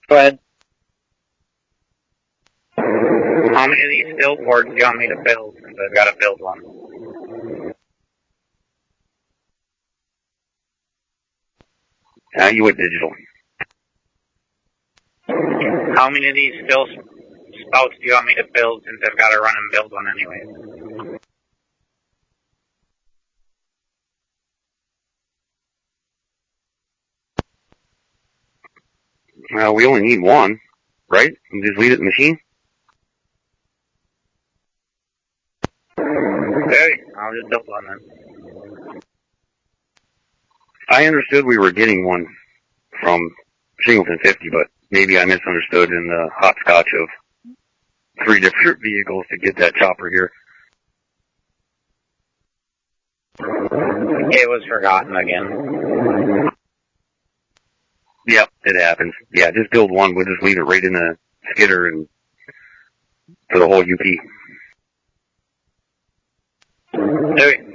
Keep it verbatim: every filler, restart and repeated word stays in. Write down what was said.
Go ahead. How many of these still boards do you want me to build, since I've got to build one? Uh, you went digital. How many of these still spouts do you want me to build, since I've got to run and build one anyway? Well, we only need one, right? You just leave it in the machine? Okay, I'll just build one then. I understood we were getting one from Singleton fifty, but maybe I misunderstood in the hopscotch of three different vehicles to get that chopper here. It was forgotten again. Yep, it happens. Yeah, just build one. We'll just leave it right in the skidder and for the whole U P. Okay.